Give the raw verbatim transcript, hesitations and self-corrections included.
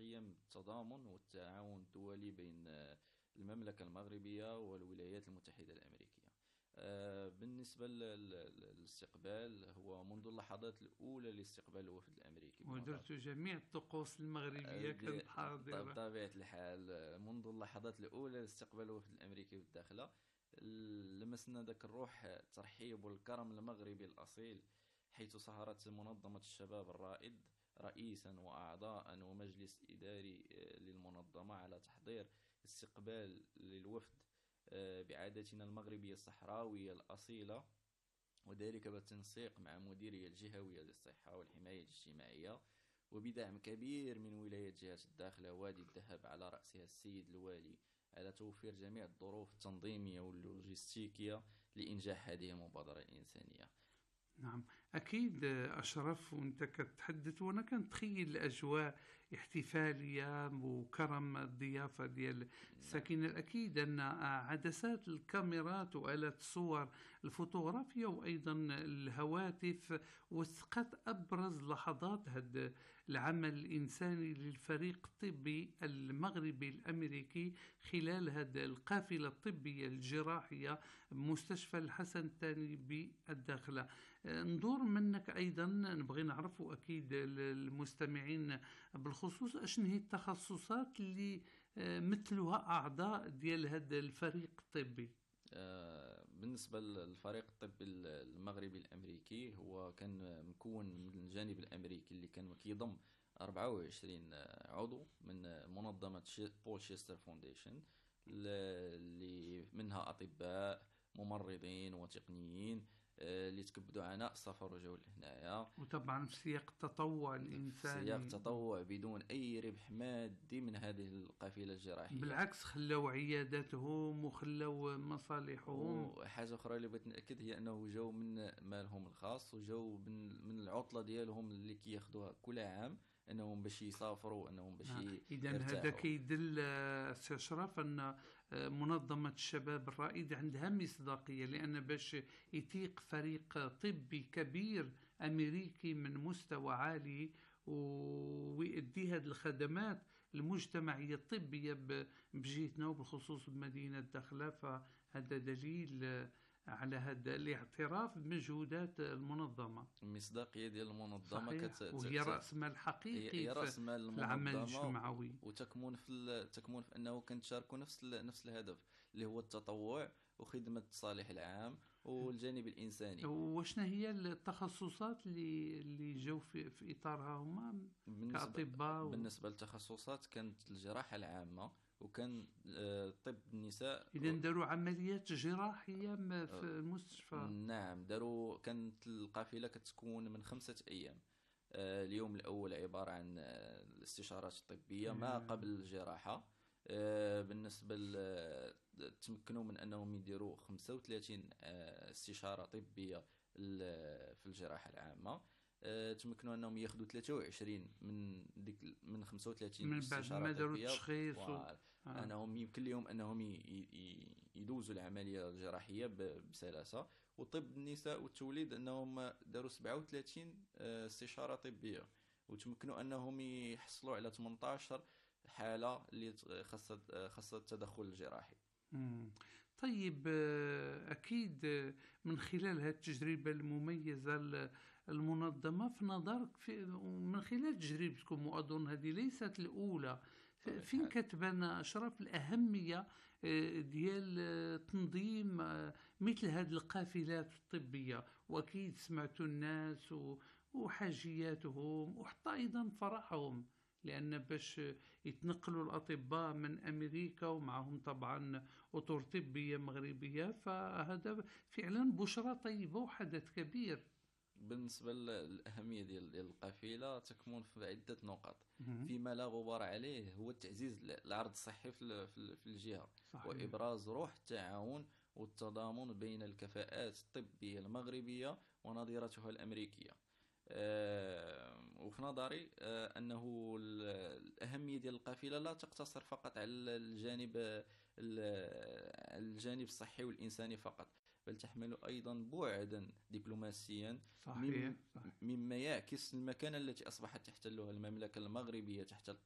قيم التضامن والتعاون الدولي بين المملكة المغربية والولايات المتحدة الأمريكية. بالنسبة للاستقبال، هو منذ اللحظات الأولى لاستقبال الوفد الأمريكي ودرت جميع الطقوس المغربية كانت حاضرة بطبيعة الحال. منذ اللحظات الأولى لاستقبال الوفد الأمريكي بالداخلة لمسنا ذاك الروح الترحيب والكرم المغربي الأصيل، حيث سهرت منظمة الشباب الرائد رئيسا وأعضاء ومجلس إداري للمنظمة على تحضير استقبال للوفد بعادتنا المغربية الصحراوية الأصيلة، وذلك بالتنسيق مع مديرية الجهوية للصحة والحماية الاجتماعية، وبدعم كبير من ولاية جهة الداخلة وادي الذهب على رأسها السيد الوالي، على توفير جميع الظروف التنظيمية واللوجستيكية لإنجاح هذه المبادرة الإنسانية. نعم أكيد أشرف، وأنت كتحدث وأنا كنتخيل الأجواء احتفالية وكرم الضيافة ديال الساكنة. الأكيد أن عدسات الكاميرات وآلات الصور الفوتوغرافية وأيضا الهواتف وثقت أبرز لحظات هذا العمل الإنساني للفريق الطبي المغربي الأمريكي خلال هذه القافلة الطبية الجراحية بمستشفى الحسن الثاني بالداخلة. ندور منك أيضا نبغي نعرفوا أكيد المستمعين بالخصوص أشن هي التخصصات اللي مثلها أعضاء ديال هذا الفريق الطبي. بالنسبة للفريق الطبي المغربي الأمريكي، هو كان مكون من الجانب الأمريكي اللي كان كيضم أربعة وعشرين عضو من منظمة بول شيستر فونديشن، اللي منها أطباء ممرضين وتقنيين اللي تكبدوا عناء السفر وجاوا لهنايا، وطبعا في سياق التطوع الإنساني، في سياق تطوع بدون أي ربح مادي من هذه القافلة الجراحية. بالعكس خلوا عياداتهم وخلوا مصالحهم. وحاجة أخرى اللي بغيت نأكد هي أنه جاوا من مالهم الخاص، وجاوا من العطلة ديالهم اللي كياخذوها كل عام، انهم باش يسافروا، انهم باش آه. اذا هذا كيدل سي اشرف ان منظمه الشباب الرائد عندها مصداقيه، لان باش يتيق فريق طبي كبير امريكي من مستوى عالي ويؤدي هذه الخدمات المجتمعيه الطبيه بجهتنا وبالخصوص بمدينه الداخله، فهذا دليل على هذا الاعتراف بمجهودات المنظمة. المصداقية ديال المنظمة كت... وهي رأس مال حقيقي هي رأس مال في العمل الجمعوي، وتكمن في ال... تكمن في أنه كنتشاركوا نفس ال... نفس الهدف اللي هو التطوع وخدمة الصالح العام والجانب الإنساني. وشنا هي التخصصات اللي اللي جاوا في... في إطارها هما كأطباء و... بالنسبة للتخصصات كانت الجراحة العامة، وكان طب النساء. إذا داروا عمليات جراحية في المستشفى. نعم داروا. كانت القافلة كتكون من خمسة أيام. اليوم الأول عبارة عن الاستشارات الطبية ما قبل الجراحة. بالنسبة تمكنوا من أنهم يديروا خمسة وثلاثين استشارة طبية في الجراحة العامة. تمكنوا انهم ياخذوا ثلاثة وعشرين من ديك من خمسة وثلاثين من بعد ما داروا التشخيص و... آه. انهم يمكن لهم انهم يدوزوا العمليه الجراحيه بسلاسه. وطب النساء والتوليد انهم داروا سبعة وثلاثين استشاره طبيه، وتمكنوا انهم يحصلوا على ثمانية عشر حاله اللي خاصه خاصه التدخل الجراحي. مم. طيب أكيد من خلال هذه التجربة المميزة المنظمة في نظرك في من خلال تجربتكم، وأظن هذه ليست الأولى، فين كتبان أشرف الأهمية ديال تنظيم مثل هذه القافلات الطبية؟ وأكيد سمعتوا الناس وحاجياتهم وحتى أيضا فرحهم، لأن باش يتنقلوا الأطباء من أمريكا ومعهم طبعا أطر طبية مغربية، فهذا فعلا بشرى طيبة وحدث كبير. بالنسبة للأهمية ديال القافلة تكمن في عدة نقاط. فيما لا غبار عليه هو تعزيز العرض الصحي في الجهة، صحيح. وإبراز روح التعاون والتضامن بين الكفاءات الطبية المغربية ونظيرتها الأمريكية. أه وفي نظري أه أنه الأهمية ديال القافلة لا تقتصر فقط على الجانب الجانب الصحي والإنساني فقط، بل تحمل أيضا بعدا دبلوماسيا، صحيح. صحيح. مما يعكس المكانة التي أصبحت تحتلها المملكة المغربية تحت